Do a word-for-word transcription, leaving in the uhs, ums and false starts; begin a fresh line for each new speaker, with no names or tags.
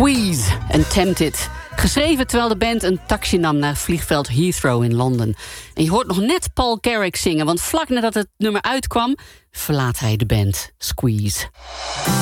Squeeze en Tempted. Geschreven terwijl de band een taxi nam naar het vliegveld Heathrow in Londen. En je hoort nog net Paul Carrack zingen, want vlak nadat het nummer uitkwam verlaat hij de band Squeeze.